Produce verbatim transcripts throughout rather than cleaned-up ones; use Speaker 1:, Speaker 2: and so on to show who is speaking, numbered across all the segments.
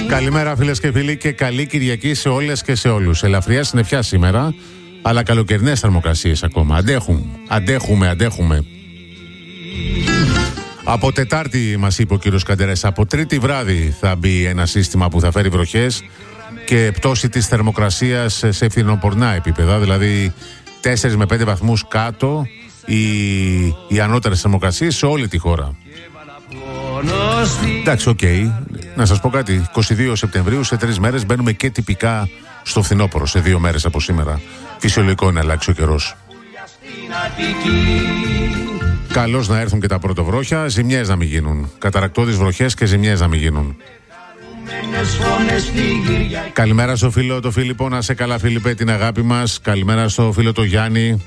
Speaker 1: Καλημέρα φίλες και φίλοι και καλή Κυριακή σε όλες και σε όλους. Ελαφριά συννεφιά σήμερα, αλλά καλοκαιρινές θερμοκρασίες ακόμα. Αντέχουν, αντέχουμε, αντέχουμε. Από Τετάρτη μας είπε ο κύριος Καντερές, από Τρίτη βράδυ θα μπει ένα σύστημα που θα φέρει βροχές και πτώση της θερμοκρασίας σε φθινοπορνά επίπεδα, δηλαδή τέσσερα με πέντε βαθμούς κάτω οι, οι ανώτερες θερμοκρασίες σε όλη τη χώρα. Εντάξει, οκ. Okay. Να σας πω κάτι. είκοσι δύο Σεπτεμβρίου, σε τρεις μέρες μπαίνουμε και τυπικά στο φθινόπωρο. Σε δύο μέρες από σήμερα. Φυσιολογικό είναι να αλλάξει ο καιρός. Καλώς να έρθουν και τα πρωτοβρόχια. Ζημιές να μην γίνουν. Καταρακτώδεις βροχές και ζημιές να μην γίνουν. Καλημέρα στο φίλο το Φίλιππο. Να σε καλά, Φίλιππε, την αγάπη μας. Καλημέρα στο φίλο το Γιάννη.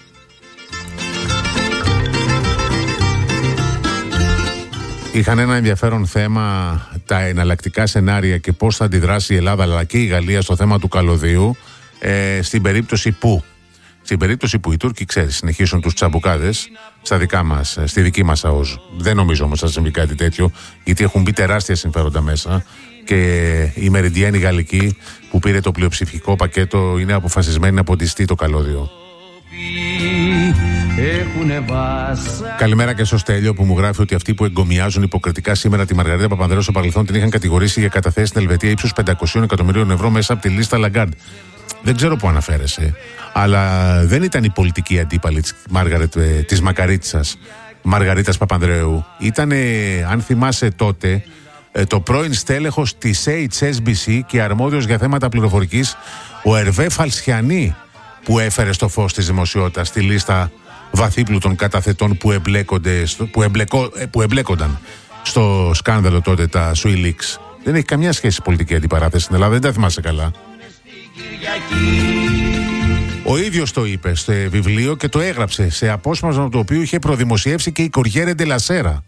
Speaker 1: Είχαν ένα ενδιαφέρον θέμα τα εναλλακτικά σενάρια και πώς θα αντιδράσει η Ελλάδα αλλά και η Γαλλία στο θέμα του καλωδίου ε, στην περίπτωση που στην περίπτωση που οι Τούρκοι, ξέρεις, συνεχίσουν τους τσαμπουκάδες στα δικά μας, στη δική μας ΑΟΣ. Δεν νομίζω όμως θα συμβεί κάτι τέτοιο, γιατί έχουν μπει τεράστια συμφέροντα μέσα και η Μεριντιάνη Γαλλική που πήρε το πλειοψηφικό πακέτο είναι αποφασισμένη να ποντιστεί το καλώδιο. Καλημέρα και στο Στέλιο που μου γράφει ότι αυτοί που εγκομιάζουν υποκριτικά σήμερα τη Μαργαρίτα Παπανδρέου στο παρελθόν την είχαν κατηγορήσει για καταθέσεις στην Ελβετία ύψους πεντακόσια εκατομμυρίων ευρώ μέσα από τη λίστα Λαγκάρντ. Δεν ξέρω που αναφέρεσαι, αλλά δεν ήταν η πολιτική αντίπαλη της, Μάργαρετ, της Μακαρίτσας Μαργαρίτας Παπανδρέου. Ήτανε, αν θυμάσαι τότε, το πρώην στέλεχος της έιτς ες μπι σι και αρμόδιος για θέματα πληροφορικής, ο Ερβέ Φαλσιανή, που έφερε στο φως της δημοσιότητας στη λίστα βαθύπλουτων καταθετών που, εμπλέκονται, που, εμπλεκό, που εμπλέκονταν στο σκάνδαλο τότε τα SwissLeaks. Δεν έχει καμιά σχέση πολιτική αντιπαράθεση στην Ελλάδα, δεν τα θυμάσαι καλά. Ο ίδιος το είπε στο βιβλίο και το έγραψε σε απόσπασμα το οποίο είχε προδημοσιεύσει και η Κοριέρε ντε λα Σέρα.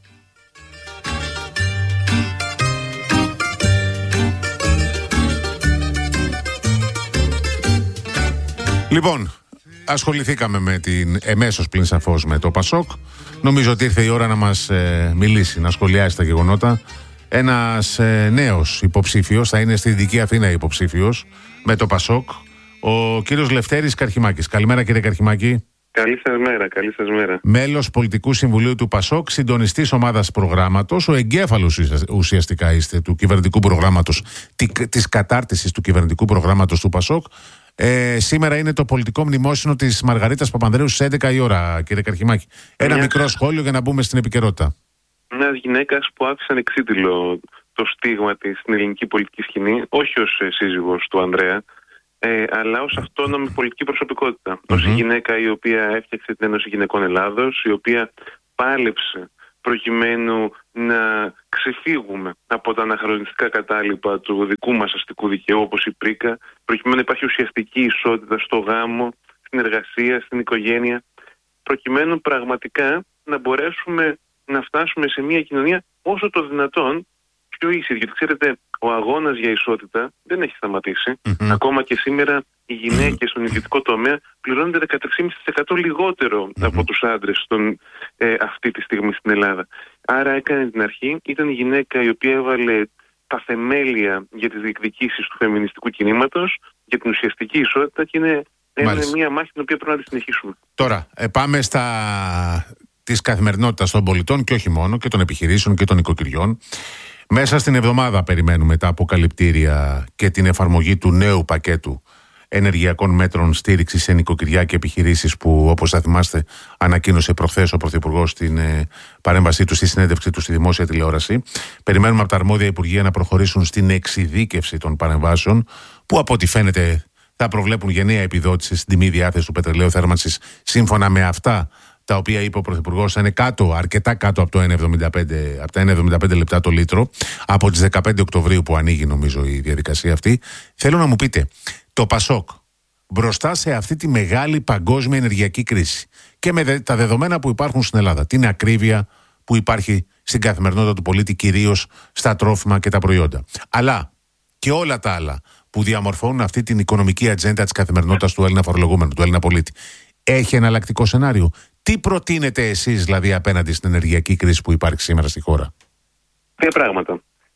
Speaker 1: Λοιπόν, ασχοληθήκαμε με την εμέσως πλην σαφώς με το Πασόκ. Νομίζω ότι ήρθε η ώρα να μας ε, μιλήσει, να σχολιάσει τα γεγονότα. Ένας ε, νέος υποψήφιος, θα είναι στη Δυτική Αθήνα υποψήφιος με το Πασόκ, ο κύριος Λευτέρης Καρχημάκης. Καλημέρα, κύριε Καρχημάκη.
Speaker 2: Καλή σας μέρα, καλή σας μέρα.
Speaker 1: Μέλος Πολιτικού Συμβουλίου του Πασόκ, συντονιστής ομάδας προγράμματος, ο εγκέφαλος ουσιαστικά είστε του κυβερνητικού προγράμματος, της κατάρτισης του κυβερνητικού προγράμματος του Πασόκ. Ε, σήμερα είναι το πολιτικό μνημόσυνο της Μαργαρίτας Παπανδρέου στις έντεκα η ώρα, κύριε Καρχημάκη. Ένα Μια... μικρό σχόλιο για να μπούμε στην επικαιρότητα.
Speaker 2: Μια γυναίκα που άφησε ανεξίτηλο το στίγμα της στην ελληνική πολιτική σκηνή, όχι ως σύζυγος του Ανδρέα, ε, αλλά ως αυτόνομη πολιτική προσωπικότητα. Mm-hmm. Ως η γυναίκα η οποία έφτιαξε την Ένωση Γυναικών Ελλάδος, η οποία πάλεψε προκειμένου να ξεφύγουμε από τα αναχρονιστικά κατάλοιπα του δικού μας αστικού δικαίου, όπως η πρίκα, προκειμένου να υπάρχει ουσιαστική ισότητα στο γάμο, στην εργασία, στην οικογένεια, προκειμένου πραγματικά να μπορέσουμε να φτάσουμε σε μια κοινωνία όσο το δυνατόν πιο ίση. Γιατί ξέρετε, ο αγώνας για ισότητα δεν έχει σταματήσει. Mm-hmm. Ακόμα και σήμερα οι γυναίκες στον ιδιωτικό τομέα πληρώνονται δεκατρία κόμμα πέντε τοις εκατό λιγότερο mm-hmm. από τους άντρες στον, ε, αυτή τη στιγμή στην Ελλάδα. Άρα έκανε την αρχή, ήταν η γυναίκα η οποία έβαλε τα θεμέλια για τις διεκδικήσεις του φεμινιστικού κινήματος, για την ουσιαστική ισότητα και είναι, είναι μια μάχη την οποία πρέπει να τη συνεχίσουμε. Τώρα,
Speaker 1: ε, πάμε στα... της καθημερινότητας των πολιτών και όχι μόνο, και των επιχειρήσεων και των οικοκυριών. Μέσα στην εβδομάδα περιμένουμε τα αποκαλυπτήρια και την εφαρμογή του νέου πακέτου ενεργειακών μέτρων στήριξης σε νοικοκυριά και επιχειρήσεις που, όπως θα θυμάστε, ανακοίνωσε προχθές ο Πρωθυπουργός στην ε, παρέμβασή του, στη συνέντευξη του στη δημόσια τηλεόραση. Περιμένουμε από τα αρμόδια υπουργεία να προχωρήσουν στην εξειδίκευση των παρεμβάσεων, που από ό,τι φαίνεται θα προβλέπουν γενναία επιδότηση στην τιμή διάθεση του πετρελαίου θέρμανσης, σύμφωνα με αυτά τα οποία είπε ο Πρωθυπουργός, θα είναι κάτω, αρκετά κάτω από, το ένα κόμμα εβδομήντα πέντε, από τα ένα κόμμα εβδομήντα πέντε λεπτά το λίτρο, από τις δεκαπέντε Οκτωβρίου που ανοίγει νομίζω η διαδικασία αυτή. Θέλω να μου πείτε, το Πασόκ μπροστά σε αυτή τη μεγάλη παγκόσμια ενεργειακή κρίση και με τα δεδομένα που υπάρχουν στην Ελλάδα, την ακρίβεια που υπάρχει στην καθημερινότητα του πολίτη, κυρίως στα τρόφιμα και τα προϊόντα, αλλά και όλα τα άλλα που διαμορφώνουν αυτή την οικονομική ατζέντα της καθημερινότητας του Έλληνα φορολογούμενου, του Έλληνα πολίτη, έχει εναλλακτικό σενάριο? Τι προτείνετε εσείς δηλαδή απέναντι στην ενεργειακή κρίση που υπάρχει σήμερα στη χώρα?
Speaker 2: Δύο πράγματα.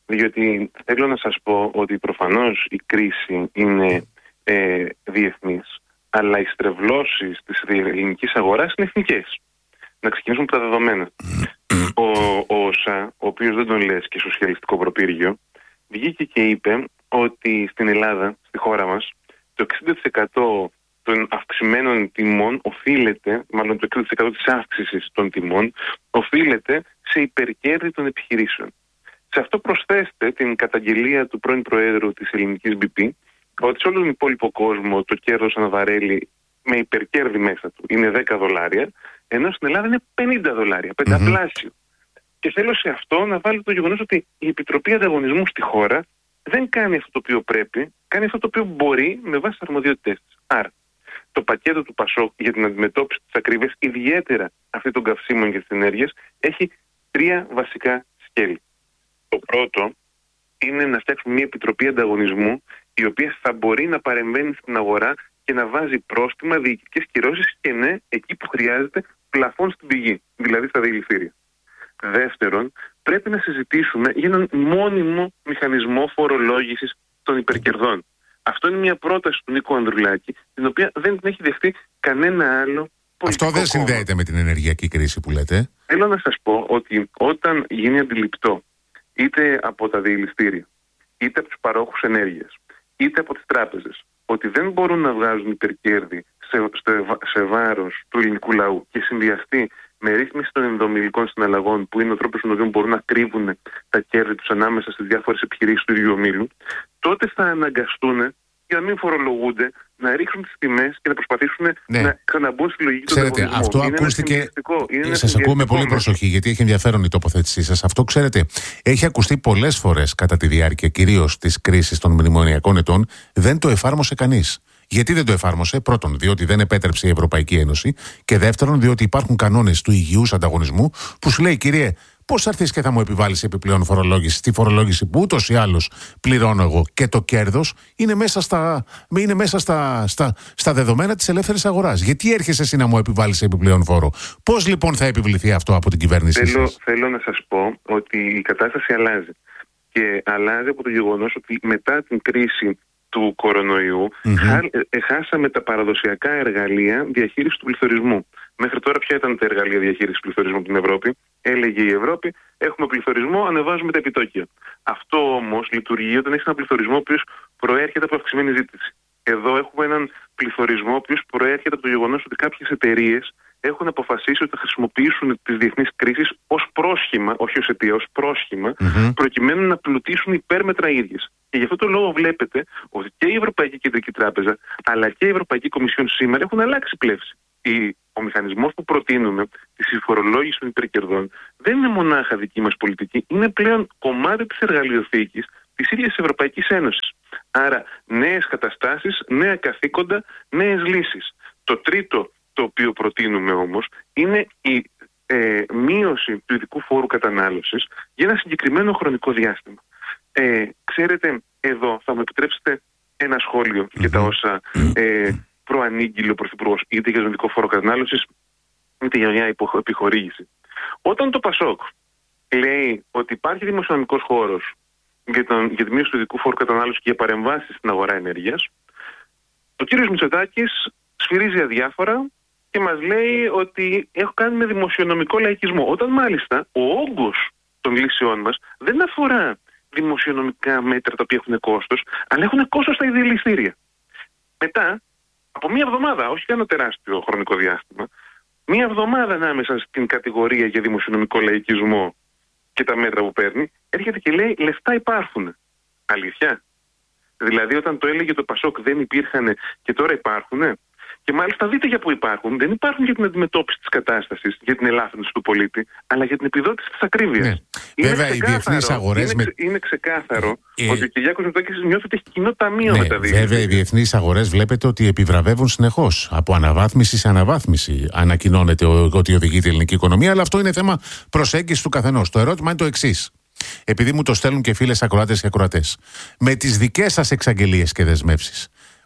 Speaker 2: Διότι θέλω να σας πω ότι προφανώς η κρίση είναι ε, διεθνής, αλλά οι στρεβλώσεις της ελληνικής αγοράς είναι εθνικές. Να ξεκινήσουμε από τα δεδομένα. Ο, ο ΩΣΑ, ο οποίος δεν τον λες και σοσιαλιστικό προπύργιο, βγήκε και είπε ότι στην Ελλάδα, στη χώρα μας, το εξήντα τοις εκατό των αυξημένων τιμών οφείλεται, μάλλον το εξήντα τοις εκατό της αύξησης των τιμών, οφείλεται σε υπερκέρδη των επιχειρήσεων. Σε αυτό προσθέστε την καταγγελία του πρώην Προέδρου της ελληνικής μπι πι, ότι σε όλο τον υπόλοιπο κόσμο το κέρδος αναβαρέλει με υπερκέρδη μέσα του είναι δέκα δολάρια, ενώ στην Ελλάδα είναι πενήντα δολάρια, πενταπλάσιο. Mm-hmm. Και θέλω σε αυτό να βάλω το γεγονός ότι η Επιτροπή Ανταγωνισμού στη χώρα δεν κάνει αυτό το οποίο πρέπει, κάνει αυτό το οποίο μπορεί με βάση τις αρμοδιότητές της. Άρα, το πακέτο του Πασόκ για την αντιμετώπιση της ακρίβειας, ιδιαίτερα αυτή των καυσίμων και της ενέργειας, έχει τρία βασικά σκέλη. Το πρώτο είναι να φτιάξουμε μια Επιτροπή Ανταγωνισμού, η οποία θα μπορεί να παρεμβαίνει στην αγορά και να βάζει πρόστιμα, διοικητικές κυρώσεις και ναι, εκεί που χρειάζεται, πλαφόν στην πηγή, δηλαδή στα διελιστήρια. Δεύτερον, πρέπει να συζητήσουμε για έναν μόνιμο μηχανισμό φορολόγησης των υπερκερδών. Αυτό είναι μια πρόταση του Νίκου Ανδρουλάκη, την οποία δεν την έχει δεχτεί κανένα άλλο πολιτικό.
Speaker 1: Αυτό δεν
Speaker 2: κόμμα.
Speaker 1: Συνδέεται με την ενεργειακή κρίση που λέτε.
Speaker 2: Θέλω να σας πω ότι όταν γίνει αντιληπτό, είτε από τα διελιστήρια, είτε από τους παρόχους ενέργειας, είτε από τις τράπεζες, ότι δεν μπορούν να βγάζουν υπερκέρδη σε, σε, σε βάρος του ελληνικού λαού και συνδυαστεί με ρύθμιση των ενδομιλικών συναλλαγών, που είναι ο τρόπος με τον οποίο μπορούν να κρύβουν τα κέρδη τους ανάμεσα στις διάφορες επιχειρήσεις του ίδιου ομίλου, τότε θα αναγκαστούν, για να μην φορολογούνται, να ρίξουν τις τιμές και να προσπαθήσουν ναι. να ξαναμπούν στη λογική του ανταγωνισμού.
Speaker 1: Αυτό
Speaker 2: είναι
Speaker 1: ακούστηκε. Σας ακούω με πολύ προσοχή, γιατί έχει ενδιαφέρον η τοποθέτησή σας. Αυτό, ξέρετε, έχει ακουστεί πολλές φορές κατά τη διάρκεια κυρίως της κρίσης των μνημονιακών ετών. Δεν το εφάρμοσε κανείς. Γιατί δεν το εφάρμοσε? Πρώτον, διότι δεν επέτρεψε η Ευρωπαϊκή Ένωση. Και δεύτερον, διότι υπάρχουν κανόνες του υγιούς ανταγωνισμού που σου λέει, κύριε, πώς θα έρθεις και θα μου επιβάλλεις επιπλέον φορολόγηση στη φορολόγηση που ούτως ή άλλως πληρώνω εγώ, και το κέρδος είναι μέσα στα, είναι μέσα στα, στα, στα δεδομένα της ελεύθερης αγοράς. Γιατί έρχεσαι εσύ να μου επιβάλλεις επιπλέον φόρο? Πώς λοιπόν θα επιβληθεί αυτό από την κυβέρνησή
Speaker 2: θέλω,
Speaker 1: σας?
Speaker 2: Θέλω να σας πω ότι η κατάσταση αλλάζει. Και αλλάζει από το γεγονός ότι μετά την κρίση του κορονοϊού mm-hmm. χάσαμε τα παραδοσιακά εργαλεία διαχείρισης του πληθωρισμού. Μέχρι τώρα ποια ήταν τα εργαλεία διαχείρισης του πληθωρισμού από την Ευρώπη? Έλεγε η Ευρώπη, έχουμε πληθωρισμό, ανεβάζουμε τα επιτόκια. Αυτό όμως λειτουργεί όταν έχει έναν πληθωρισμό ο οποίος προέρχεται από αυξημένη ζήτηση. Εδώ έχουμε έναν πληθωρισμό ο οποίος προέρχεται από το γεγονός ότι κάποιες εταιρείες έχουν αποφασίσει ότι θα χρησιμοποιήσουν τις διεθνείς κρίσεις ως πρόσχημα, όχι ως αιτία, ως πρόσχημα, mm-hmm. προκειμένου να πλουτίσουν υπέρμετρα ίδιες. Και γι' αυτό το λόγο βλέπετε ότι και η Ευρωπαϊκή Κεντρική Τράπεζα, αλλά και η Ευρωπαϊκή Κομισιόν σήμερα έχουν αλλάξει πλεύση. Η, ο μηχανισμός που προτείνουμε, τη φορολόγηση των υπερκερδών, δεν είναι μονάχα δική μας πολιτική, είναι πλέον κομμάτι της εργαλειοθήκης της ίδιας της Ευρωπαϊκής Ένωσης. Άρα νέες καταστάσεις, νέα καθήκοντα, νέες λύσεις. Το τρίτο το οποίο προτείνουμε όμως είναι η ε, μείωση του ειδικού φόρου κατανάλωσης για ένα συγκεκριμένο χρονικό διάστημα. Ε, ξέρετε, εδώ θα μου επιτρέψετε ένα σχόλιο mm-hmm. για τα όσα ε, προανήγγειλε ο Πρωθυπουργός, είτε για τον ειδικό φόρο κατανάλωσης, είτε για μια επιχορήγηση. Όταν το Πασόκ λέει ότι υπάρχει δημοσιονομικός χώρος για, τον, για τη μείωση του ειδικού φόρου κατανάλωσης και για παρεμβάσεις στην αγορά ενέργειας, ο κύριος Μητσοτάκης σφυρίζει αδιάφορα και μας λέει ότι έχω κάνει με δημοσιονομικό λαϊκισμό. Όταν μάλιστα ο όγκος των λύσεών μας δεν αφορά δημοσιονομικά μέτρα τα οποία έχουν κόστος, αλλά έχουν κόστος στα διελιστήρια. Μετά, από μία εβδομάδα, όχι ένα τεράστιο χρονικό διάστημα, μία εβδομάδα ανάμεσα στην κατηγορία για δημοσιονομικό λαϊκισμό και τα μέτρα που παίρνει, έρχεται και λέει λεφτά υπάρχουν. Αλήθεια? Δηλαδή όταν το έλεγε το Πασόκ δεν υπήρχαν και τώρα υπάρχουν. Και μάλιστα δείτε για πού υπάρχουν. Δεν υπάρχουν για την αντιμετώπιση της κατάστασης, για την ελάφρυνση του πολίτη, αλλά για την επιδότηση της ακρίβειας. Ναι.
Speaker 1: Είναι Βέβαια, οι διεθνείς αγορές.
Speaker 2: Είναι,
Speaker 1: με...
Speaker 2: είναι ξεκάθαρο ε... ότι ο Κυριάκος Μητσοτάκης νιώθει ότι έχει κοινό ταμείο
Speaker 1: ναι,
Speaker 2: με τα δύο.
Speaker 1: Βέβαια, οι διεθνείς αγορές βλέπετε ότι επιβραβεύουν συνεχώς. Από αναβάθμιση σε αναβάθμιση ανακοινώνεται ότι οδηγεί η ελληνική οικονομία, αλλά αυτό είναι θέμα προσέγγισης του καθενός. Το ερώτημα είναι το εξής. Επειδή μου το στέλνουν και φίλες ακροάτες και ακροατές, με τις δικές σας εξαγγελίες και δεσμεύσεις,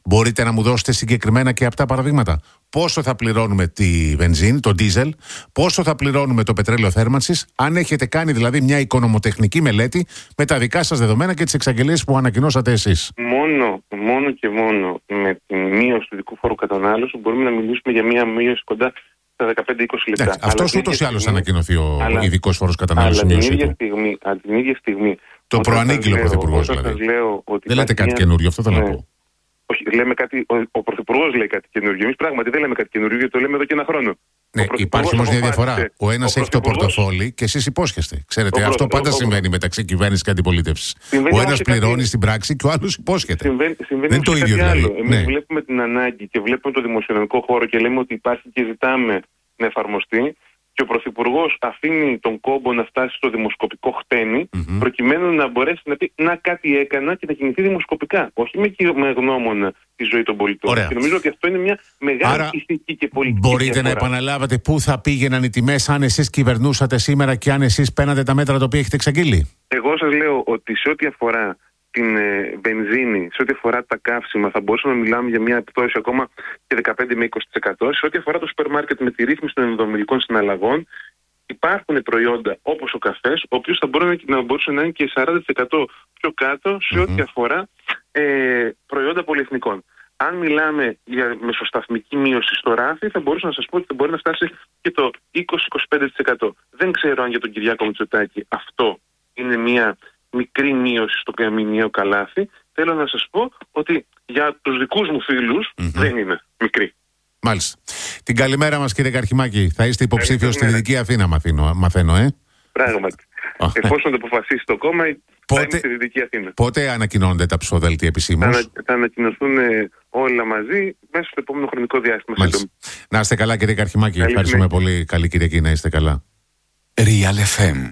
Speaker 1: Μπορείτε να μου δώσετε συγκεκριμένα και αυτά παραδείγματα? Πόσο θα πληρώνουμε τη βενζίνη, το ντίζελ, πόσο θα πληρώνουμε το πετρέλαιο θέρμανσης, αν έχετε κάνει δηλαδή μια οικονομοτεχνική μελέτη με τα δικά σας δεδομένα και τις εξαγγελίες που ανακοινώσατε εσείς.
Speaker 2: Μόνο, μόνο και μόνο με τη μείωση του ειδικού φόρου κατανάλωσης μπορούμε να μιλήσουμε για μια μείωση κοντά στα δεκαπέντε με είκοσι λεπτά.
Speaker 1: Αυτός ούτως ή άλλως ανακοινωθεί ο ειδικός φόρος κατανάλωσης.
Speaker 2: Αλλά την ίδια στιγμή, την ίδια στιγμή
Speaker 1: το προανήγγειλε ο Πρωθυπουργός δηλαδή. Δεν λέτε κάτι καινούριο, αυτό θέλω να πω.
Speaker 2: Όχι, λέμε κάτι, ο, ο Πρωθυπουργός λέει κάτι καινούργιο. Εμείς πράγματι δεν λέμε κάτι καινούργιο, γιατί το λέμε εδώ και ένα χρόνο.
Speaker 1: Ναι, υπάρχει όμως μια διαφορά. Ο ένας έχει το πορτοφόλι και εσείς υπόσχεστε. Ξέρετε, αυτό πάντα ο, συμβαίνει ο, μεταξύ κυβέρνησης και αντιπολίτευσης. Ο ένας πληρώνει κάτι... στην πράξη και ο άλλος υπόσχεται. Συμβαίνει, συμβαίνει δεν είναι το ίδιο δηλαδή.
Speaker 2: Εμείς ναι. βλέπουμε την ανάγκη και βλέπουμε το δημοσιονομικό χώρο και λέμε ότι υπάρχει και ζητάμε να εφαρμοστεί. Και ο Πρωθυπουργός αφήνει τον κόμπο να φτάσει στο δημοσκοπικό χτένι, mm-hmm. προκειμένου να μπορέσει να πει να κάτι έκανα και να κινηθεί δημοσκοπικά. Όχι με, με γνώμονα τη ζωή των πολιτών. Ωραία. Και νομίζω ότι αυτό είναι μια μεγάλη Άρα, ηθική και πολιτική.
Speaker 1: Μπορείτε
Speaker 2: διαφορά.
Speaker 1: Να επαναλάβετε πού θα πήγαιναν οι τιμές αν εσείς κυβερνούσατε σήμερα και αν εσείς παίρνατε τα μέτρα τα οποία έχετε εξαγγείλει?
Speaker 2: Εγώ σας λέω ότι σε ό,τι αφορά την ε, βενζίνη, σε ό,τι αφορά τα καύσιμα, θα μπορούσαμε να μιλάμε για μια πτώση ακόμα και δεκαπέντε με είκοσι τοις εκατό. Σε ό,τι αφορά το σούπερ μάρκετ με τη ρύθμιση των ενδομιλικών συναλλαγών, υπάρχουν προϊόντα όπως ο καφές, ο οποίος θα μπορούσε να, μπορούσε να είναι και σαράντα τοις εκατό πιο κάτω σε ό,τι mm-hmm. αφορά ε, προϊόντα πολυεθνικών. Αν μιλάμε για μεσοσταθμική μείωση στο ράφι, θα μπορούσα να σας πω ότι θα μπορεί να φτάσει και το είκοσι με είκοσι πέντε τοις εκατό. Δεν ξέρω αν για τον Κυριάκο Μητσοτάκη αυτό είναι μια μικρή μείωση στο καμινιαίο καλάθι. Θέλω να σας πω ότι για τους δικούς μου φίλους mm-hmm. δεν είναι μικρή.
Speaker 1: Μάλιστα. Την καλημέρα μας, κύριε Καρχιμάκη. Θα είστε υποψήφιος στη Δυτική Αθήνα, μαθαίνω, μαθαίνω ε.
Speaker 2: Πράγματι. Oh. Εφόσον το αποφασίσει το κόμμα, πότε, θα είμαι στη Δυτική Αθήνα.
Speaker 1: Πότε ανακοινώνονται τα ψηφοδέλτια επισήμως?
Speaker 2: Θα, θα ανακοινωθούν ε, όλα μαζί μέσα στο επόμενο χρονικό διάστημα.
Speaker 1: Να είστε καλά, κύριε Καρχιμάκη. Καλή Ευχαριστούμε συνέχεια. Πολύ. Καλή Κυριακή, να είστε καλά.
Speaker 3: Real εφ εμ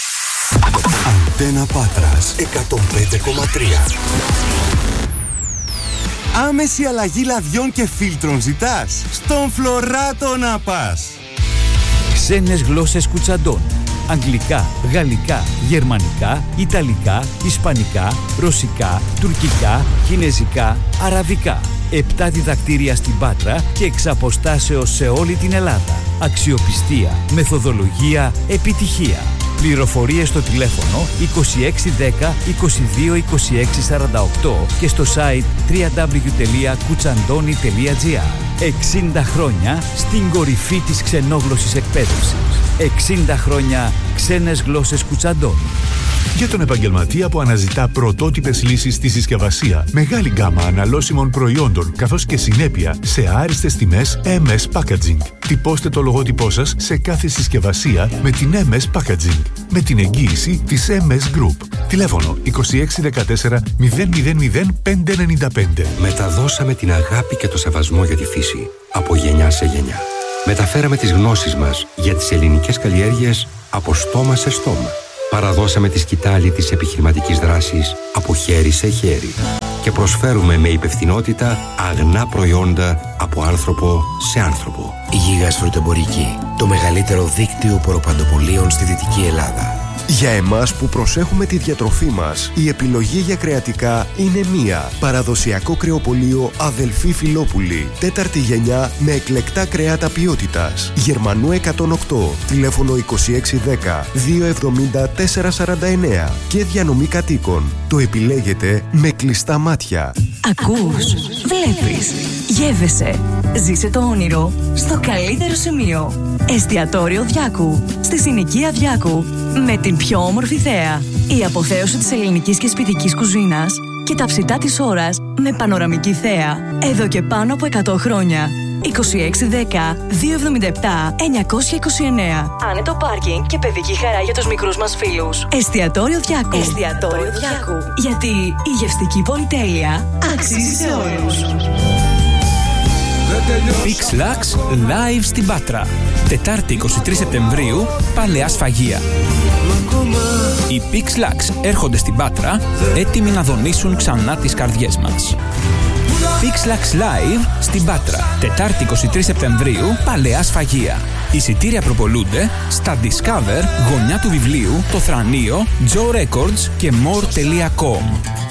Speaker 3: Αντένα Πάτρας εκατόν πέντε κόμμα τρία. Άμεση αλλαγή λαδιών και φίλτρων ζητάς? Στον Φλωράτο να πας.
Speaker 4: Ξένες γλώσσες Κουτσαντών. Αγγλικά, γαλλικά, γερμανικά, ιταλικά, ισπανικά, ρωσικά, τουρκικά, κινεζικά, αραβικά. Επτά διδακτήρια στην Πάτρα και εξ αποστάσεως σε όλη την Ελλάδα. Αξιοπιστία, μεθοδολογία, επιτυχία. Πληροφορίες στο τηλέφωνο είκοσι έξι δέκα είκοσι δύο είκοσι έξι σαράντα οκτώ και στο site double-u double-u double-u τελεία κουτσαντώνη τελεία τζι άρ. εξήντα χρόνια στην κορυφή της ξενόγλωσσης εκπαίδευσης. εξήντα χρόνια ξένες γλώσσες Κουτσαντώνη.
Speaker 5: Για τον επαγγελματία που αναζητά πρωτότυπες λύσεις στη συσκευασία, μεγάλη γκάμα αναλώσιμων προϊόντων καθώς και συνέπεια σε άριστες τιμές εμ ες Packaging. Τυπώστε το λογότυπό σας σε κάθε συσκευασία με την εμ ες Packaging, με την εγγύηση της εμ ες Group. Τηλέφωνο είκοσι έξι δεκατέσσερα μηδέν μηδέν μηδέν πέντε εννιά πέντε.
Speaker 3: Μεταδώσαμε την αγάπη και το σεβασμό για τη φύση από γενιά σε γενιά. Μεταφέραμε τις γνώσεις μας για τις ελληνικές καλλιέργειες από στόμα σε στόμα. Παραδώσαμε τη σκητάλη της επιχειρηματικής δράσης από χέρι σε χέρι. Και προσφέρουμε με υπευθυνότητα αγνά προϊόντα από άνθρωπο σε άνθρωπο.
Speaker 6: Γίγας Φρουτοεμπορική, το μεγαλύτερο δίκτυο ποροπαντοπολίων στη Δυτική Ελλάδα.
Speaker 3: Για εμάς που προσέχουμε τη διατροφή μας, η επιλογή για κρεατικά είναι μία. Παραδοσιακό κρεοπωλείο Αδελφή Φιλόπουλη. Τέταρτη γενιά με εκλεκτά κρεάτα ποιότητας. Γερμανού εκατόν οκτώ. Τηλέφωνο είκοσι έξι δέκα διακόσια εβδομήντα τέσσερα σαράντα εννέα. Και διανομή κατοίκων. Το επιλέγετε με κλειστά μάτια.
Speaker 7: Ακούς, βλέπεις, γεύεσαι. Ζήσε το όνειρο στο καλύτερο σημείο. Εστιατόριο Διάκου, στη συνοικία Διάκου. Με την πιο όμορφη θέα, η αποθέωση της ελληνικής και σπιτικής κουζίνας και τα ψητά της ώρας με πανοραμική θέα. Εδώ και πάνω από εκατό χρόνια. είκοσι έξι δέκα διακόσια εβδομήντα επτά εννιακόσια είκοσι εννέα. Άνετο πάρκινγκ και παιδική χαρά για τους μικρούς μας φίλους. Εστιατόριο Διάκου. Εστιατόριο Διάκου. Γιατί η γευστική πολυτέλεια αξίζει σε όλους.
Speaker 8: PixLax live στην Πάτρα. Τετάρτη εικοστή τρίτη Σεπτεμβρίου, Παλαιά Σφαγεία. Οι PixLax έρχονται στην Πάτρα, έτοιμοι να δονήσουν ξανά τις καρδιές μας. PixLax live στην Πάτρα. Τετάρτη εικοστή τρίτη Σεπτεμβρίου, Παλαιά Σφαγεία. Εισιτήρια προπολούνται στα Discover, γωνιά του βιβλίου, το Θρανείο, Joe Records και more τελεία com.